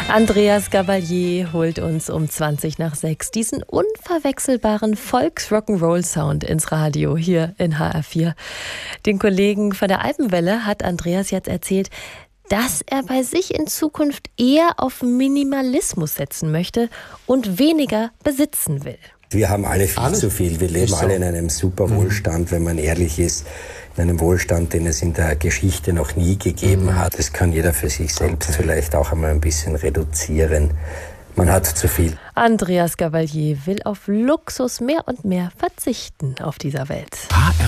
Andreas Gabalier holt uns um 6:20 diesen unverwechselbaren Volks-Rock'n'Roll-Sound ins Radio hier in HR4. Den Kollegen von der Alpenwelle hat Andreas jetzt erzählt, dass er bei sich in Zukunft eher auf Minimalismus setzen möchte und weniger besitzen will. Wir haben alle viel zu viel. Wir leben alle in einem super Wohlstand, wenn man ehrlich ist. In einem Wohlstand, den es in der Geschichte noch nie gegeben hat. Das kann jeder für sich selbst vielleicht auch einmal ein bisschen reduzieren. Man hat zu viel. Andreas Gabalier will auf Luxus mehr und mehr verzichten auf dieser Welt.